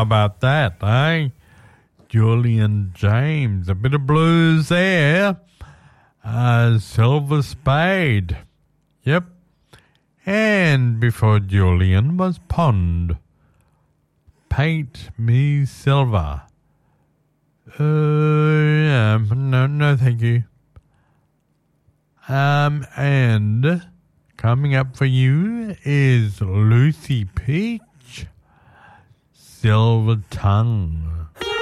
about that, eh? Julian James, a bit of blues there. Silver Spade. Yep. And before Julian was Pond. Paint Me Silver. No, thank you. And coming up for you is Lucy Peach, Silver Tongue.